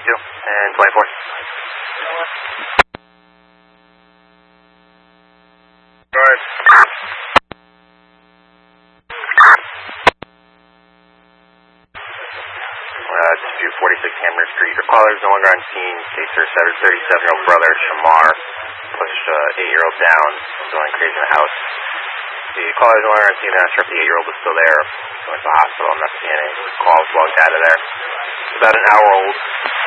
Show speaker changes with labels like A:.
A: and 24. Go ahead. Dispute 46 Hammer Street. Your caller is no longer on scene. Case your 37-year-old brother, Shamar, pushed 8-year-old down. Going crazy in the house. The caller is no longer on scene. I'm not sure if the 8-year-old is still there. Went to the hospital. I'm not seeing any calls logged out of there. It's about an hour old.